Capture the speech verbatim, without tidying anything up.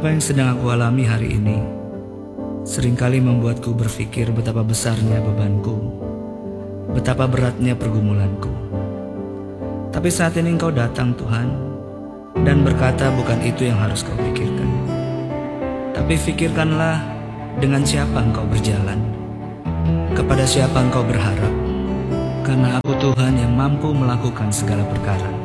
Apa yang sedang aku alami hari ini seringkali membuatku berpikir betapa besarnya bebanku, betapa beratnya pergumulanku. Tapi saat ini Engkau datang, Tuhan, dan berkata bukan itu yang harus kau pikirkan. Tapi pikirkanlah dengan siapa engkau berjalan, kepada siapa engkau berharap, karena aku Tuhan yang mampu melakukan segala perkara.